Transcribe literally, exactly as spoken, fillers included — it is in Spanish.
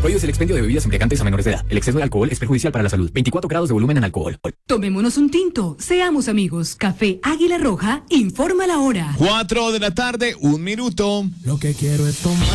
Prohíbes el expendio de bebidas embriagantes a menores de edad. El exceso de alcohol es perjudicial para la salud. veinticuatro grados de volumen en alcohol. Tomémonos un tinto. Seamos amigos. Café Águila Roja informa la hora. Cuatro de la tarde, un minuto. Lo que quiero es tomar.